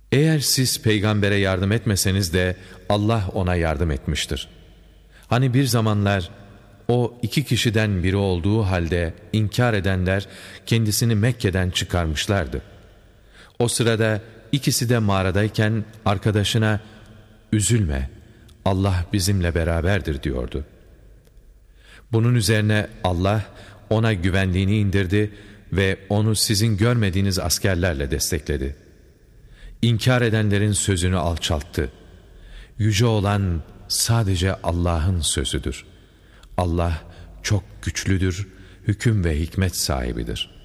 Eğer siz peygambere yardım etmeseniz de Allah ona yardım etmiştir. Hani bir zamanlar o 2 kişiden biri olduğu halde inkar edenler kendisini Mekke'den çıkarmışlardı. O sırada ikisi de mağaradayken arkadaşına "Üzülme, Allah bizimle beraberdir" diyordu. Bunun üzerine Allah ona güvenliğini indirdi ve onu sizin görmediğiniz askerlerle destekledi. İnkar edenlerin sözünü alçalttı. Yüce olan sadece Allah'ın sözüdür. Allah çok güçlüdür, hüküm ve hikmet sahibidir.